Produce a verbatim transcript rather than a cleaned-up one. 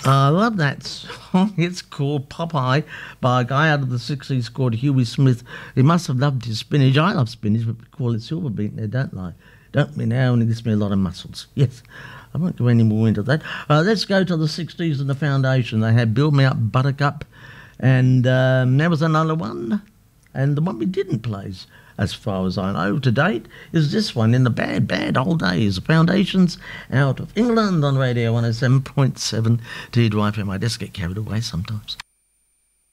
I love that song. It's called Popeye by a guy out of the sixties called Huey Smith. He must have loved his spinach. I love spinach, but we call it silver beet now, don't I? Don't we now? And it gives me a lot of muscles. Yes, I won't go any more into that. Uh, let's go to the sixties and the Foundation. They had Build Me Up Buttercup, and um, there was another one. And the one we didn't play, as far as I know, to date, is this one, In the Bad, Bad Old Days. The Foundations out of England on Radio one oh seven point seven. Did right where my desk get carried away sometimes.